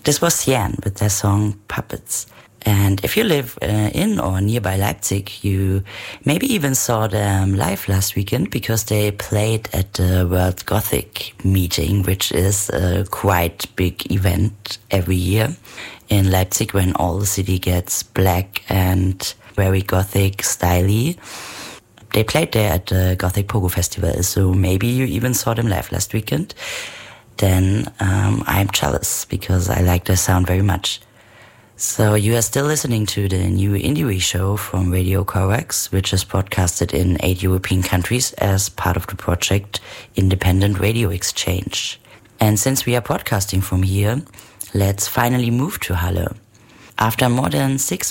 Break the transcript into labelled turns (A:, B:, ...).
A: This was Cyan with their song Puppets. And if you live in or nearby Leipzig, you maybe even saw them live last weekend because they played at the World Gothic meeting, which is a quite big event every year in Leipzig when all the city gets black and very Gothic styly. They played there at the Gothic Pogo Festival, so maybe you even saw them live last weekend. Then I'm jealous because I like their sound very much. So you are still listening to the new Indie show from Radio Korax, which is broadcasted in 8 European countries as part of the project Independent Radio Exchange. And since we are broadcasting from here, let's finally move to Halle. After more than 6